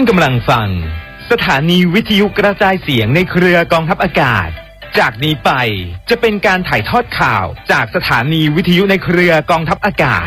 กำลังฟังสถานีวิทยุกระจายเสียงในเครือกองทัพอากาศจากนี้ไปจะเป็นการถ่ายทอดข่าวจากสถานีวิทยุในเครือกองทัพอากาศ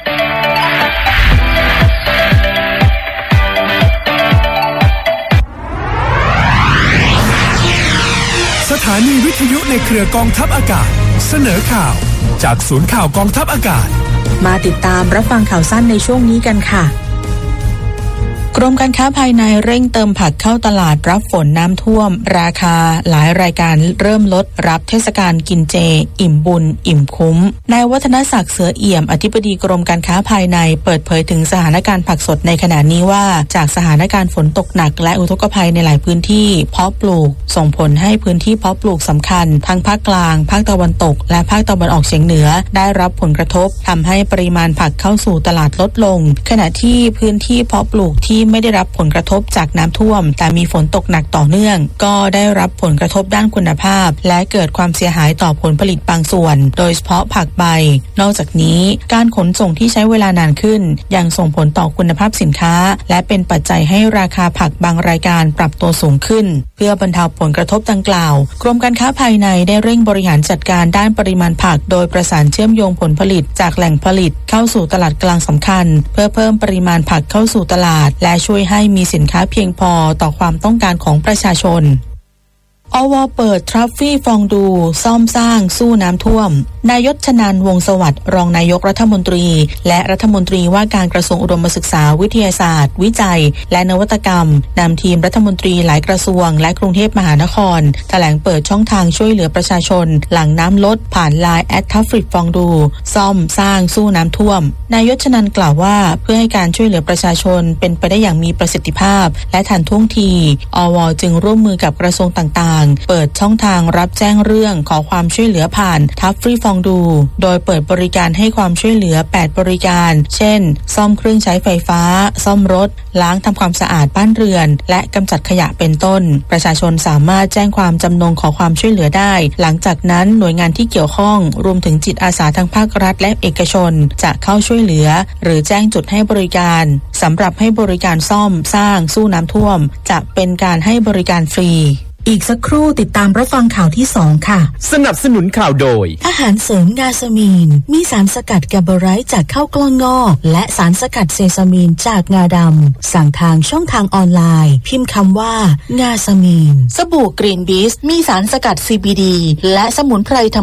สถานีวิทยุในเครือกองทัพอากาศเสนอข่าวจากศูนย์ข่าวกองทัพอากาศมาติดตามรับฟังข่าวสั้นในช่วงนี้กันค่ะกรมการค้าภายในเร่งเติมผักเข้าตลาดรับฝนน้ำท่วมราคาหลายรายการเริ่มลดรับเทศกาลกินเจอิ่มบุญอิ่มคุ้มนายวัฒนศักดิ์เสือเอี่ยมอธิบดีกรมการค้าภายในเปิดเผยถึงสถานการณ์ผักสดในขณะนี้ว่าจากสถานการณ์ฝนตกหนักและอุทกภัยในหลายพื้นที่เพาะปลูกส่งผลให้พื้นที่เพาะปลูกสำคัญทั้งภาคกลางภาคตะวันตกและภาคตะวันออกเฉียงเหนือได้รับผลกระทบทำให้ปริมาณผักเข้าสู่ตลาดลดลงขณะที่พื้นที่เพาะปลูกที่ไม่ได้รับผลกระทบจากน้ำท่วมแต่มีฝนตกหนักต่อเนื่องก็ได้รับผลกระทบด้านคุณภาพและเกิดความเสียหายต่อผลผลิตบางส่วนโดยเฉพาะผักใบนอกจากนี้การขนส่งที่ใช้เวลานานขึ้นยังส่งผลต่อคุณภาพสินค้าและเป็นปัจจัยให้ราคาผักบางรายการปรับตัวสูงขึ้นเพื่อบรรเทาผลกระทบดังกล่าวกรมการค้าภายในได้เร่งบริหารจัดการด้านปริมาณผักโดยประสานเชื่อมโยงผลผลิตจากแหล่งผลิตเข้าสู่ตลาดกลางสำคัญเพื่อเพิ่มปริมาณผักเข้าสู่ตลาดและช่วยให้มีสินค้าเพียงพอต่อความต้องการของประชาชนอว.เปิดทรัฟฟี่ฟองดูซ่อมสร้างสู้น้ำท่วมนายยศชนันท์วงศ์สวัสดิ์รองนายกรัฐมนตรีและรัฐมนตรีว่าการกระทรวงอุดมศึกษาวิทยาศาสตร์วิจัยและนวัตกรรมนำทีมรัฐมนตรีหลายกระทรวงและกรุงเทพมหานครแถลงเปิดช่องทางช่วยเหลือประชาชนหลังน้ำลดผ่านไลน์ @ทัฟฟิฟองดูซ่อมสร้างสู้น้ำท่วมนายยศชนันท์กล่าวว่าเพื่อให้การช่วยเหลือประชาชนเป็นไปได้อย่างมีประสิทธิภาพและทันท่วงทีอว.จึงร่วมมือกับกระทรวงต่างๆเปิดช่องทางรับแจ้งเรื่องขอความช่วยเหลือผ่านทัฟฟี่ฟองดูโดยเปิดบริการให้ความช่วยเหลือ8บริการเช่นซ่อมเครื่องใช้ไฟฟ้าซ่อมรถล้างทำความสะอาดบ้านเรือนและกำจัดขยะเป็นต้นประชาชนสามารถแจ้งความจำนงขอความช่วยเหลือได้หลังจากนั้นหน่วยงานที่เกี่ยวข้องรวมถึงจิตอาสาทางภาครัฐและเอกชนจะเข้าช่วยเหลือหรือแจ้งจุดให้บริการสำหรับให้บริการซ่อมสร้างสู้น้ำท่วมจะเป็นการให้บริการฟรีอีกสักครู่ติดตามรับฟังข่าวที่2ค่ะสนับสนุนข่าวโดยอาหารเสริมงาสมีนมีสารสกัดแกเบอไรต์จากข้าวกล้องงอกและสารสกัดเซซามีนจากงาดำสั่งทางช่องทางออนไลน์พิมพ์คำว่างาสมีนสบู่กรีนบีสมีสารสกัด CBD และสมุนไพร